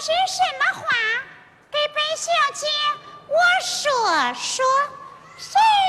是什么话？给本小姐我说说。谁